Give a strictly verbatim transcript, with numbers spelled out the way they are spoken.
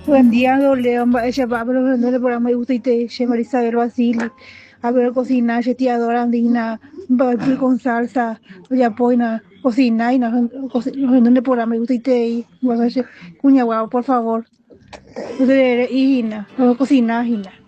Buen día, doble, ella va, pero no le programa y gusta y te, che Marisabel Basili, a ver cocina, che tía Dora Andina, balpul con salsa, ya poina, cocina y no, no le programa y gusta y te, bueno, che, cuña guau, por favor, no te y na, no cocina, y na.